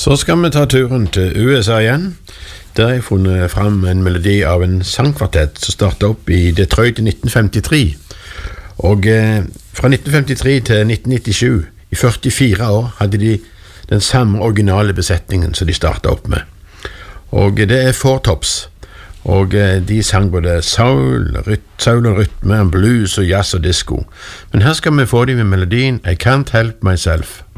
Så skal vi ta turen til USA igjen. Der har jeg funnet frem en melodi av en sangkvartett som startet opp i Detroit i 1953. Og fra 1953 til 1997, i 44 år, hadde de den samme originale besetningen som de startet opp med. Og det er Four Tops. Og de sang både soul og rytme, blues og jazz og disco. Men her skal vi få dem med melodien I Can't Help Myself.